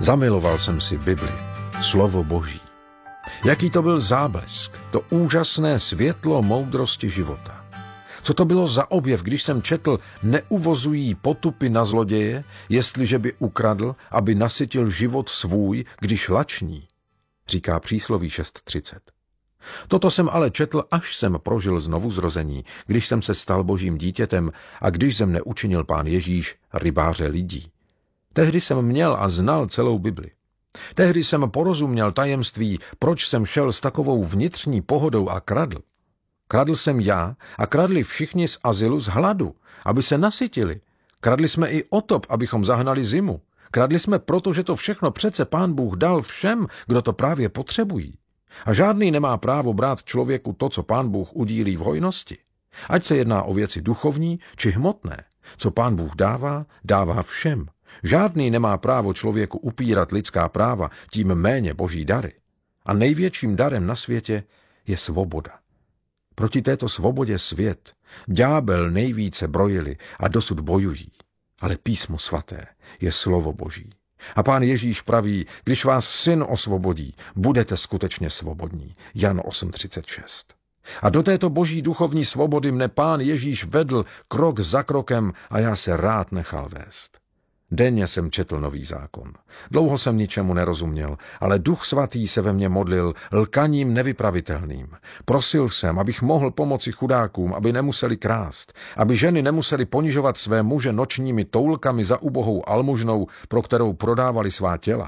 Zamiloval jsem si Bibli, slovo Boží. Jaký to byl záblesk, to úžasné světlo moudrosti života. Co to bylo za objev, když jsem četl, neuvozují potupy na zloděje, jestliže by ukradl, aby nasytil život svůj, když lační, říká přísloví 6:30. Toto jsem ale četl, až jsem prožil znovuzrození, když jsem se stal Božím dítětem a když ze mne učinil Pán Ježíš rybáře lidí. Tehdy jsem měl a znal celou Bibli. Tehdy jsem porozuměl tajemství, proč jsem šel s takovou vnitřní pohodou a kradl. Kradl jsem já a kradli všichni z azylu z hladu, aby se nasytili. Kradli jsme i otop, abychom zahnali zimu. Kradli jsme proto, že to všechno přece Pán Bůh dal všem, kdo to právě potřebují. A žádný nemá právo brát člověku to, co Pán Bůh udílí v hojnosti. Ať se jedná o věci duchovní či hmotné. Co Pán Bůh dává, dává všem. Žádný nemá právo člověku upírat lidská práva, tím méně Boží dary. A největším darem na světě je svoboda. Proti této svobodě svět, ďábel nejvíce brojili a dosud bojují. Ale písmo svaté je slovo Boží. A Pán Ježíš praví, když vás Syn osvobodí, budete skutečně svobodní. Jan 8:36. A do této boží duchovní svobody mne Pán Ježíš vedl krok za krokem a já se rád nechal vést. Denně jsem četl Nový zákon. Dlouho jsem ničemu nerozuměl, ale Duch Svatý se ve mně modlil lkaním nevypravitelným. Prosil jsem, abych mohl pomoci chudákům, aby nemuseli krást, aby ženy nemuseli ponižovat své muže nočními toulkami za ubohou almužnou, pro kterou prodávali svá těla.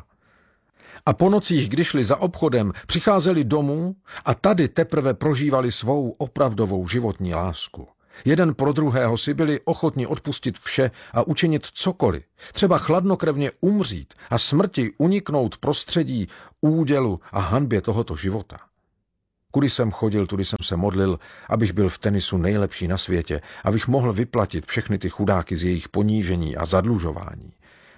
A po nocích, když šli za obchodem, přicházeli domů a tady teprve prožívali svou opravdovou životní lásku. Jeden pro druhého si byli ochotni odpustit vše a učinit cokoliv, třeba chladnokrevně umřít a smrti uniknout prostředí, údělu a hanbě tohoto života. Kudy jsem chodil, tudy jsem se modlil, abych byl v tenisu nejlepší na světě, abych mohl vyplatit všechny ty chudáky z jejich ponížení a zadlužování.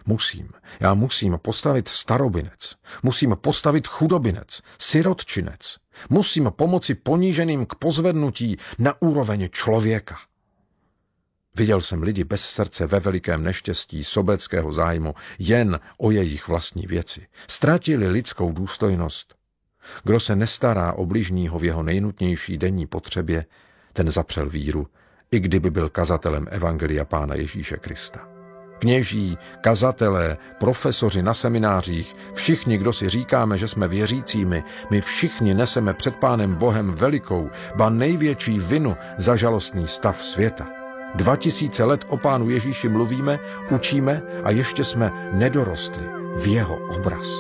Já musím postavit starobinec, musím postavit chudobinec, sirotčinec, musím pomoci poníženým k pozvednutí na úroveň člověka. Viděl jsem lidi bez srdce ve velikém neštěstí sobeckého zájmu jen o jejich vlastní věci. Ztratili lidskou důstojnost. Kdo se nestará o bližního v jeho nejnutnější denní potřebě, ten zapřel víru, i kdyby byl kazatelem evangelia Pána Ježíše Krista. Kněží, kazatelé, profesoři na seminářích, všichni, kdo si říkáme, že jsme věřícími, my všichni neseme před Pánem Bohem velikou, ba největší vinu za žalostný stav světa. 2000 let o Pánu Ježíši mluvíme, učíme a ještě jsme nedorostli v jeho obraz.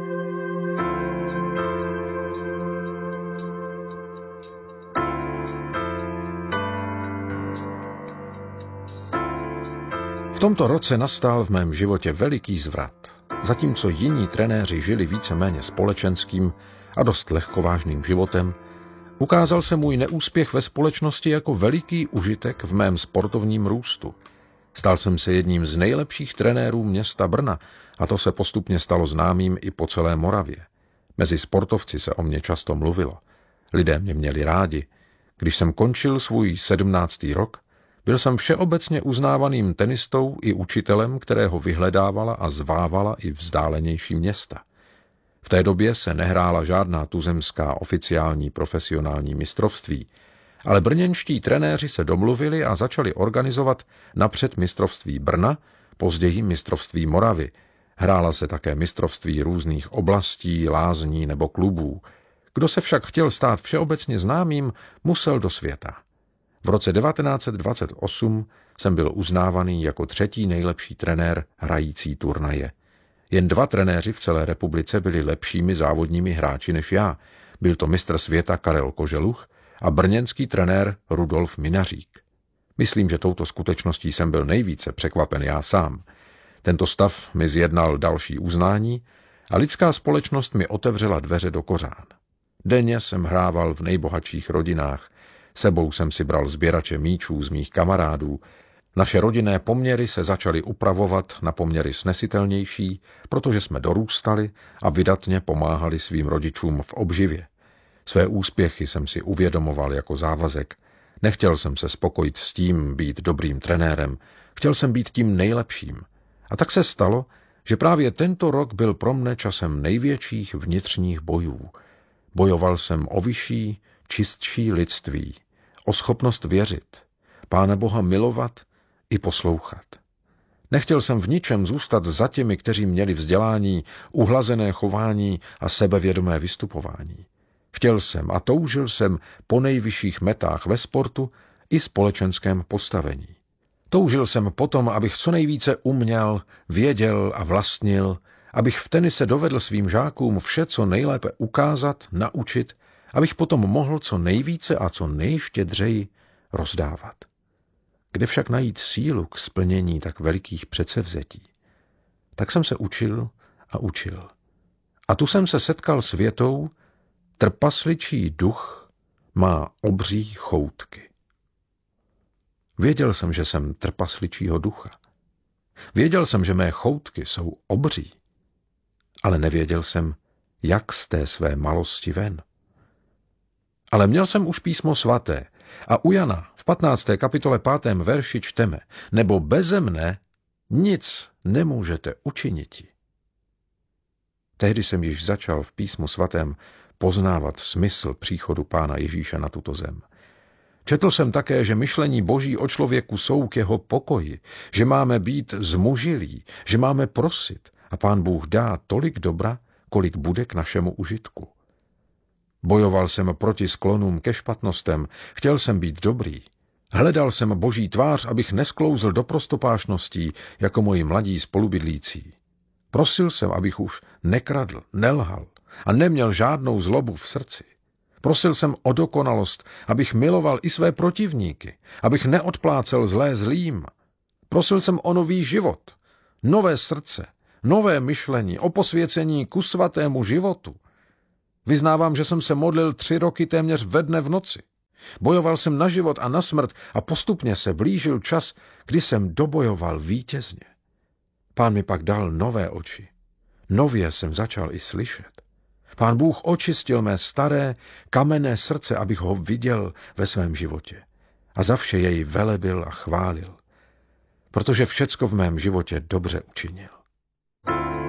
V tomto roce nastal v mém životě veliký zvrat. Zatímco jiní trenéři žili víceméně společenským a dost lehkovážným životem, ukázal se můj neúspěch ve společnosti jako veliký užitek v mém sportovním růstu. Stal jsem se jedním z nejlepších trenérů města Brna a to se postupně stalo známým i po celé Moravě. Mezi sportovci se o mě často mluvilo. Lidé mě měli rádi. Když jsem končil svůj 17. rok, byl jsem všeobecně uznávaným tenistou i učitelem, kterého vyhledávala a zvávala i vzdálenější města. V té době se nehrála žádná tuzemská oficiální profesionální mistrovství, ale brněnští trenéři se domluvili a začali organizovat napřed mistrovství Brna, později mistrovství Moravy. Hrála se také mistrovství různých oblastí, lázní nebo klubů. Kdo se však chtěl stát všeobecně známým, musel do světa. V roce 1928 jsem byl uznávaný jako 3. nejlepší trenér hrající turnaje. Jen 2 trenéři v celé republice byli lepšími závodními hráči než já. Byl to mistr světa Karel Koželuch a brněnský trenér Rudolf Minařík. Myslím, že touto skutečností jsem byl nejvíce překvapen já sám. Tento stav mi zjednal další uznání a lidská společnost mi otevřela dveře do kořán. Denně jsem hrával v nejbohatších rodinách, sebou jsem si bral sběrače míčů z mých kamarádů. Naše rodinné poměry se začaly upravovat na poměry snesitelnější, protože jsme dorůstali a vydatně pomáhali svým rodičům v obživě. Své úspěchy jsem si uvědomoval jako závazek. Nechtěl jsem se spokojit s tím být dobrým trenérem, chtěl jsem být tím nejlepším. A tak se stalo, že právě tento rok byl pro mne časem největších vnitřních bojů. Bojoval jsem o vyšší, čistší lidství, o schopnost věřit, Pána Boha milovat i poslouchat. Nechtěl jsem v ničem zůstat za těmi, kteří měli vzdělání, uhlazené chování a sebevědomé vystupování. Chtěl jsem a toužil jsem po nejvyšších metách ve sportu i společenském postavení. Toužil jsem potom, abych co nejvíce uměl, věděl a vlastnil, abych v tenise dovedl svým žákům vše, co nejlépe ukázat, naučit, abych potom mohl co nejvíce a co nejštědřeji rozdávat. Kde však najít sílu k splnění tak velikých předsevzetí? Tak jsem se učil a učil. A tu jsem se setkal s větou: trpasličí duch má obří choutky. Věděl jsem, že jsem trpasličího ducha. Věděl jsem, že mé choutky jsou obří, ale nevěděl jsem, jak z té své malosti ven. Ale měl jsem už písmo svaté a u Jana v 15. kapitole 5. verši čteme: nebo beze mne nic nemůžete učiniti. Tehdy jsem již začal v písmu svatém poznávat smysl příchodu Pána Ježíše na tuto zem. Četl jsem také, že myšlení Boží o člověku jsou k jeho pokoji, že máme být zmužilí, že máme prosit a Pán Bůh dá tolik dobra, kolik bude k našemu užitku. Bojoval jsem proti sklonům ke špatnostem, chtěl jsem být dobrý. Hledal jsem Boží tvář, abych nesklouzl do prostopášností jako moji mladí spolubydlící. Prosil jsem, abych už nekradl, nelhal a neměl žádnou zlobu v srdci. Prosil jsem o dokonalost, abych miloval i své protivníky, abych neodplácel zlé zlým. Prosil jsem o nový život, nové srdce, nové myšlení, o posvěcení ku svatému životu. Vyznávám, že jsem se modlil 3 roky téměř ve dne v noci. Bojoval jsem na život a na smrt a postupně se blížil čas, kdy jsem dobojoval vítězně. Pán mi pak dal nové oči. Nově jsem začal i slyšet. Pán Bůh očistil mé staré, kamenné srdce, abych ho viděl ve svém životě. A za vše jej velebil a chválil, protože všecko v mém životě dobře učinil.